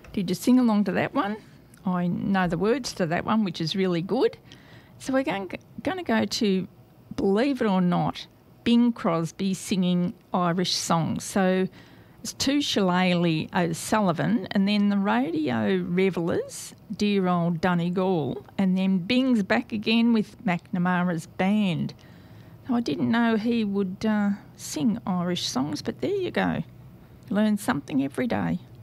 Did you sing along to that one? I know the words to that one, which is really good. So we're going to go to, believe it or not, Bing Crosby singing Irish songs. So it's to Shillelagh O'Sullivan, and then the Radio Revellers, Dear Old Donegal, and then Bing's back again with McNamara's band. Now, I didn't know he would sing Irish songs, but there you go. Learn something every day.